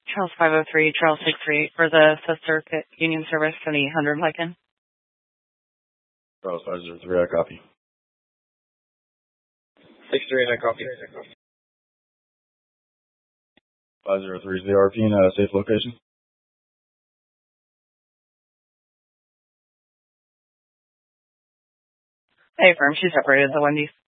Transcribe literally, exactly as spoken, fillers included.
Charles five oh three, Charles six three eight for the Fifth Circuit Union Service, seventy-eight hundred Lycan. Charles five oh three, I copy. six three eight, I copy. five oh three is the R P in a safe location. Hey, firm, she separated the Wendy's.